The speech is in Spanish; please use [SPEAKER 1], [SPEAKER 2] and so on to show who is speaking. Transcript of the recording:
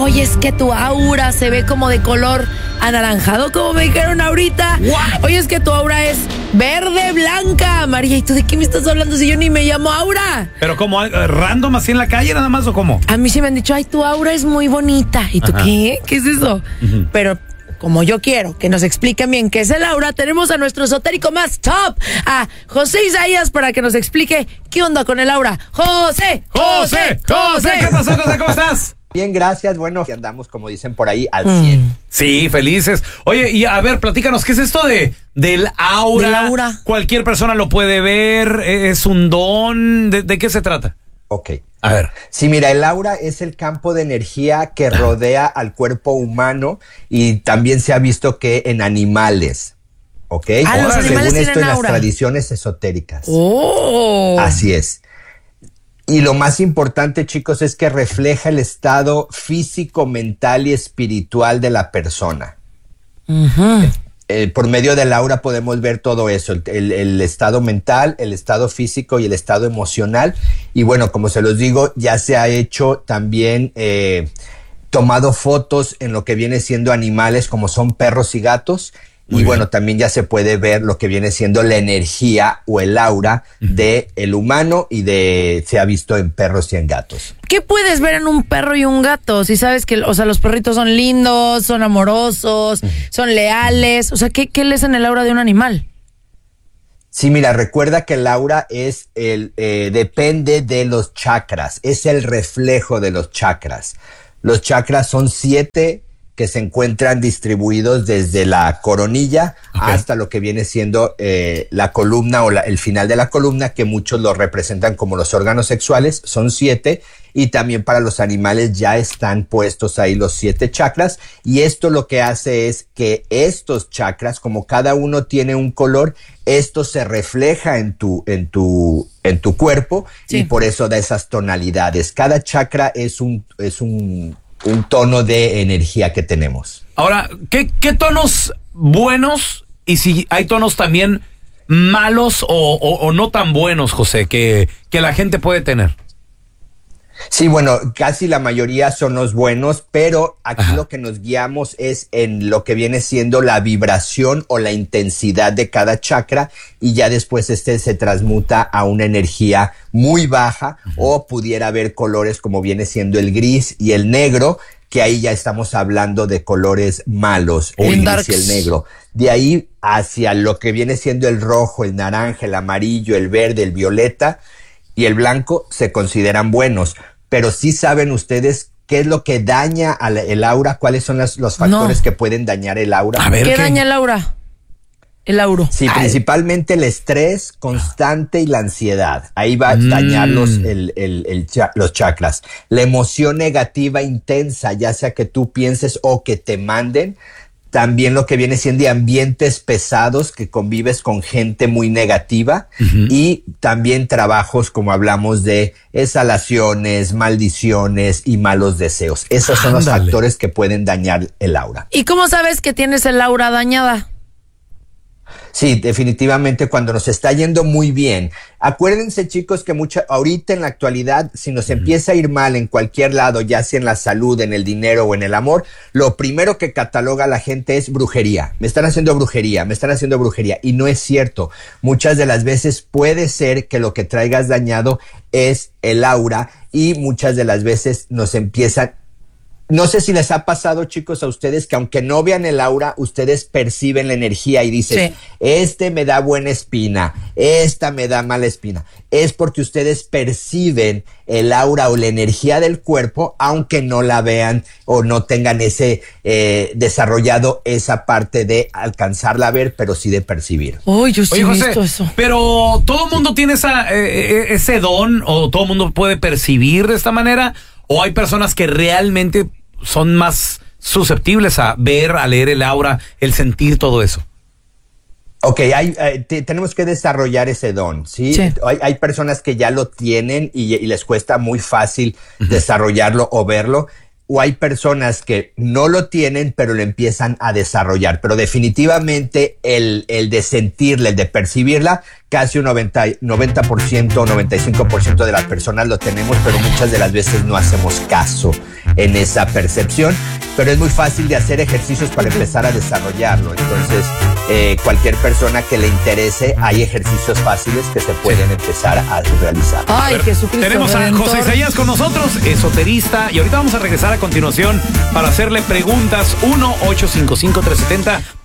[SPEAKER 1] Oye, es que tu aura se ve como de color anaranjado, como me dijeron ahorita.
[SPEAKER 2] What?
[SPEAKER 1] Oye, es que tu aura es verde, blanca, amarilla. ¿Y tú de qué me estás hablando si yo ni me llamo Aura?
[SPEAKER 2] ¿Pero como random así en la calle nada más o cómo?
[SPEAKER 1] A mí sí me han dicho, ay, tu aura es muy bonita. ¿Y tú qué? ¿Qué es eso? Pero como yo quiero que nos expliquen bien qué es el aura, tenemos a nuestro esotérico más top, a José Isaías, para que nos explique qué onda con el aura. ¡José!
[SPEAKER 2] ¿Qué pasó, José? ¿Cómo estás?
[SPEAKER 3] Bien, gracias. Bueno, andamos, como dicen por ahí, al 100.
[SPEAKER 2] Sí, felices. Oye, y a ver, platícanos, ¿qué es esto del aura?
[SPEAKER 1] Del aura.
[SPEAKER 2] Cualquier persona lo puede ver, es un don, ¿de qué se trata?
[SPEAKER 3] Ok.
[SPEAKER 2] A ver.
[SPEAKER 3] Sí, mira, el aura es el campo de energía que rodea al cuerpo humano y también se ha visto que en animales. ¿Ok?
[SPEAKER 1] Ah, los animales
[SPEAKER 3] según
[SPEAKER 1] tienen
[SPEAKER 3] esto en las
[SPEAKER 1] aura.
[SPEAKER 3] tradiciones esotéricas.
[SPEAKER 1] ¡Oh!
[SPEAKER 3] Así es. Y lo más importante, chicos, es que refleja el estado físico, mental y espiritual de la persona. Por medio del aura podemos ver todo eso, el estado mental, el estado físico y el estado emocional. Y bueno, como se los digo, ya se ha hecho también, tomado fotos en lo que viene siendo animales como son perros y gatos. Y bueno, también ya se puede ver lo que viene siendo la energía o el aura de el humano y se ha visto en perros y en gatos.
[SPEAKER 1] ¿Qué puedes ver en un perro y un gato? Si sabes que, o sea, los perritos son lindos, son amorosos, son leales. O sea, ¿qué lees en el aura de un animal?
[SPEAKER 3] Sí, mira, recuerda que el aura es depende de los chakras, es el reflejo de los chakras. Los chakras son 7 que se encuentran distribuidos desde la coronilla hasta lo que viene siendo la columna o el final de la columna, que muchos lo representan como los órganos sexuales, son 7, y también para los animales ya están puestos ahí los 7 chakras, y esto lo que hace es que estos chakras, como cada uno tiene un color, esto se refleja en tu cuerpo, sí. Y por eso da esas tonalidades. Cada chakra es un tono de energía que tenemos.
[SPEAKER 2] Ahora, ¿qué tonos buenos y si hay tonos también malos o no tan buenos, José, que la gente puede tener?
[SPEAKER 3] Sí, bueno, casi la mayoría son los buenos, pero aquí lo que nos guiamos es en lo que viene siendo la vibración o la intensidad de cada chakra, y ya después se transmuta a una energía muy baja, o pudiera haber colores como viene siendo el gris y el negro, que ahí ya estamos hablando de colores malos, el gris y el negro. De ahí hacia lo que viene siendo el rojo, el naranja, el amarillo, el verde, el violeta y el blanco se consideran buenos. Pero sí saben ustedes qué es lo que daña el aura, cuáles son los factores que pueden dañar el aura.
[SPEAKER 2] A ver,
[SPEAKER 1] ¿Qué daña el aura? El auro.
[SPEAKER 3] Sí, principalmente el estrés constante y la ansiedad. Ahí va a dañar los chakras. La emoción negativa intensa, ya sea que tú pienses o que te manden. También lo que viene siendo de ambientes pesados, que convives con gente muy negativa, y también trabajos como hablamos de exhalaciones, maldiciones y malos deseos. Esos son los factores que pueden dañar el aura.
[SPEAKER 1] ¿Y cómo sabes que tienes el aura dañada?
[SPEAKER 3] Sí, definitivamente cuando nos está yendo muy bien. Acuérdense, chicos, que ahorita en la actualidad, si nos empieza a ir mal en cualquier lado, ya sea en la salud, en el dinero o en el amor, lo primero que cataloga la gente es brujería. Me están haciendo brujería. Y no es cierto. Muchas de las veces puede ser que lo que traigas dañado es el aura, y muchas de las veces nos empiezan. No sé si les ha pasado, chicos, a ustedes que aunque no vean el aura, ustedes perciben la energía y dicen, este me da buena espina, esta me da mala espina. Es porque ustedes perciben el aura o la energía del cuerpo, aunque no la vean o no tengan desarrollado esa parte de alcanzarla a ver, pero sí de percibir.
[SPEAKER 1] Yo sí he
[SPEAKER 2] José,
[SPEAKER 1] visto eso.
[SPEAKER 2] Pero ¿todo el mundo tiene ese don o todo el mundo puede percibir de esta manera? ¿O hay personas que realmente son más susceptibles a ver, a leer el aura, el sentir todo eso?
[SPEAKER 3] Ok, tenemos que desarrollar ese don, ¿sí? Hay personas que ya lo tienen y les cuesta muy fácil desarrollarlo o verlo. O hay personas que no lo tienen, pero lo empiezan a desarrollar. Pero definitivamente el de sentirla, el de percibirla, casi un 90% o 95% de las personas lo tenemos, pero muchas de las veces no hacemos caso en esa percepción. Pero es muy fácil de hacer ejercicios para empezar a desarrollarlo. Entonces, cualquier persona que le interese, hay ejercicios fáciles que se pueden empezar a realizar.
[SPEAKER 1] Ay, Jesucristo
[SPEAKER 2] Tenemos a
[SPEAKER 1] Redentor.
[SPEAKER 2] José Isaías con nosotros, esoterista, y ahorita vamos a regresar a continuación para hacerle preguntas. 1-855-370